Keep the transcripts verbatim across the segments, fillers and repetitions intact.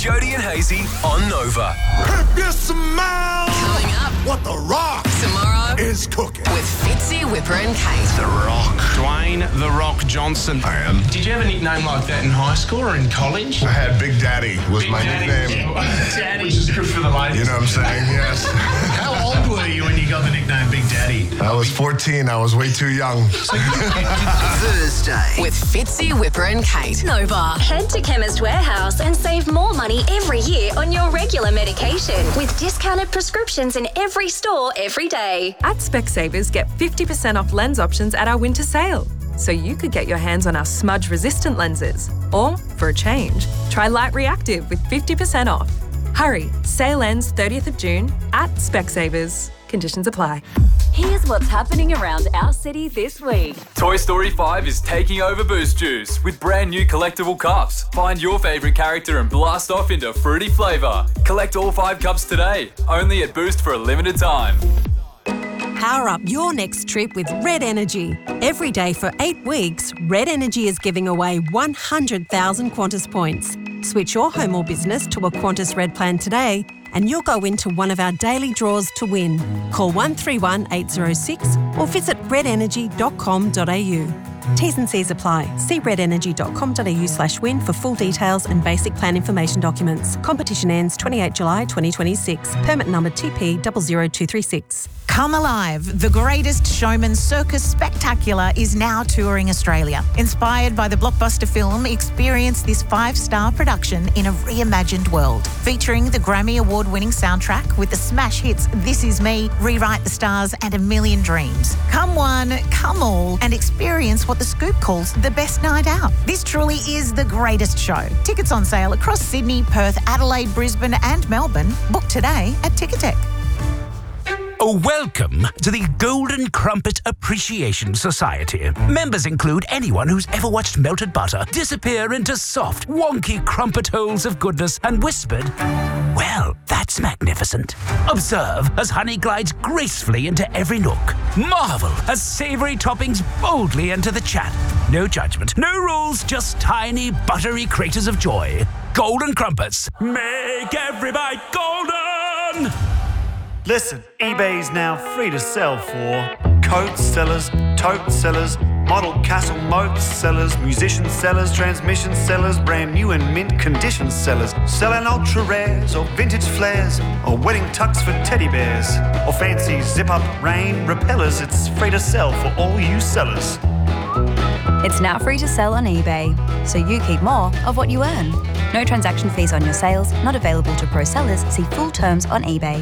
Jody and Hazy on Nova. If you smell Coming up what The Rock tomorrow is cooking. with Fitzy, Whipper and Kate. The Rock. Dwayne The Rock Johnson. I am. Did you have a nickname like that in high school or in college? I had Big Daddy was Big my Daddy. nickname. Daddy. Which is good for the ladies. You know what I'm saying? Yes. How old were you when you got the nickname Big Daddy? I was fourteen. I was way too young. Thursday with Fitzy, Whipper and Kate. Nova. Head to Chemist Warehouse and save more money every year on your regular medication with discounted prescriptions in every store every day. At Specsavers, get fifty percent off lens options at our winter sale. So you could get your hands on our smudge-resistant lenses. Or, for a change, try Light Reactive with fifty percent off. Hurry, sale ends thirtieth of June at Specsavers. Conditions apply. Here's what's happening around our city this week. Toy Story five is taking over Boost Juice with brand new collectible cups. Find your favourite character and blast off into fruity flavour. Collect all five cups today, only at Boost for a limited time. Power up your next trip with Red Energy. Every day for eight weeks, Red Energy is giving away one hundred thousand Qantas points. Switch your home or business to a Qantas Red plan today and you'll go into one of our daily draws to win. Call one three one eight zero six or visit red energy dot com dot a u. T's and C's apply. See red energy dot com dot a u slash win for full details and basic plan information documents. Competition ends twenty-eighth of July twenty twenty-six. Permit number T P zero zero two three six. Come Alive, the Greatest Showman Circus Spectacular is now touring Australia. Inspired by the blockbuster film, experience this five-star production in a reimagined world. Featuring the Grammy Award-winning soundtrack with the smash hits This Is Me, Rewrite the Stars and A Million Dreams. Come one, come all and experience what The Scoop calls the best night out. This truly is the greatest show. Tickets on sale across Sydney, Perth, Adelaide, Brisbane and Melbourne. Book today at Ticketek. Oh, welcome to the Golden Crumpet Appreciation Society. Members include anyone who's ever watched melted butter disappear into soft, wonky crumpet holes of goodness and whispered, well, that's magnificent. Observe as honey glides gracefully into every nook. Marvel as savoury toppings boldly enter the chat. No judgment, no rules, just tiny, buttery craters of joy. Golden Crumpets. Make every bite golden! Listen, eBay's now free to sell for coat sellers, tote sellers, model castle moat sellers, musician sellers, transmission sellers, brand new and mint condition sellers, selling ultra rares or vintage flares, or wedding tux for teddy bears, or fancy zip-up rain repellers. It's free to sell for all you sellers. It's now free to sell on eBay, so you keep more of what you earn. No transaction fees on your sales, not available to pro sellers. See full terms on eBay.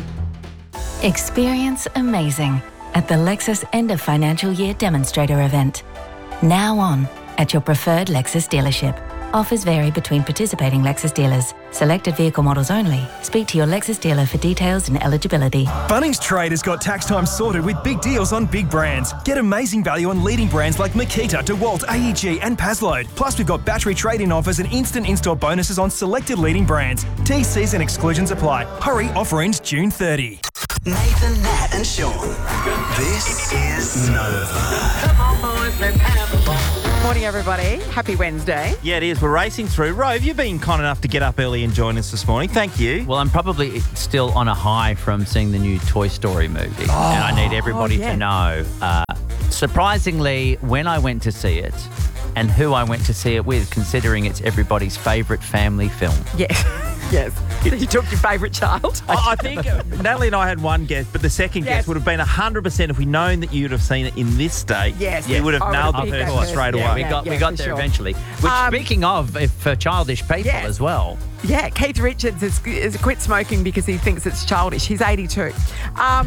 Experience amazing at the Lexus End of Financial Year Demonstrator event. Now on at your preferred Lexus dealership. Offers vary between participating Lexus dealers. Selected vehicle models only. Speak to your Lexus dealer for details and eligibility. Bunnings Trade has got tax time sorted with big deals on big brands. Get amazing value on leading brands like Makita, DeWalt, A E G and Pazload. Plus we've got battery trade-in offers and instant install bonuses on selected leading brands. T Cs and exclusions apply. Hurry, offer ends June thirtieth. Nathan, Nat and Sean. This is Nova. Come on, boys, let's have a ball. Morning, everybody. Happy Wednesday. Yeah, it is. We're racing through. Rove, you've been kind enough to get up early and join us this morning. Thank you. Well, I'm probably still on a high from seeing the new Toy Story movie. Oh. And I need everybody Oh, yeah. to know, uh, surprisingly, when I went to see it and who I went to see it with, considering it's everybody's favourite family film. Yes. Yes. So you took your favourite child? I I think uh, Natalie and I had one guess, but the second Yes. guess would have been one hundred percent if we'd known that you'd have seen it in this state. Yes. You would have I would nailed have the picked person that straight first. away. We got Yeah, we got for there sure. eventually. Which, Um, speaking of, if for childish people Yes. as well. Yeah, Keith Richards has, has quit smoking because he thinks it's childish. He's eighty-two. Um,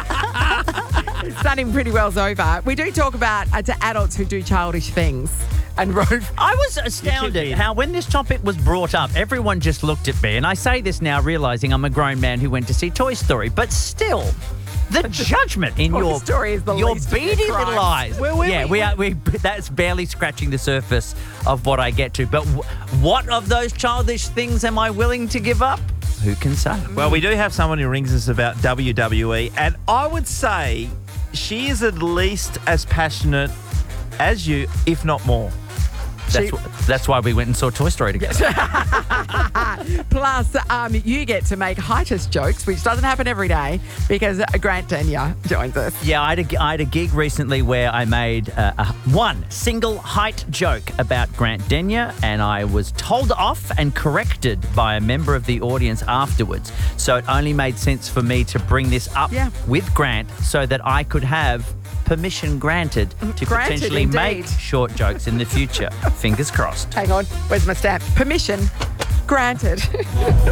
it's done him pretty well's over. We do talk about uh, to adults who do childish things. And Rove, I was astounded how when this topic was brought up, everyone just looked at me. And I say this now realising I'm a grown man who went to see Toy Story. But still, the judgment in Toy your Story is the your least of your beady crimes. little eyes. Well, we- yeah, we- we are. We that's barely scratching the surface of what I get to. But w- what of those childish things am I willing to give up? Who can say? Well, we do have someone who rings us about W W E, and I would say she is at least as passionate as you, if not more. That's, She- wh- that's why we went and saw Toy Story together. Plus, um, you get to make heightest jokes, which doesn't happen every day because Grant Denyer joins us. Yeah, I had a, I had a gig recently where I made uh, a, one single height joke about Grant Denyer, and I was told off and corrected by a member of the audience afterwards. So it only made sense for me to bring this up Yeah. with Grant so that I could have permission granted to Granted, potentially indeed. make short jokes in the future. Fingers crossed. Hang on, where's my stamp? Permission granted.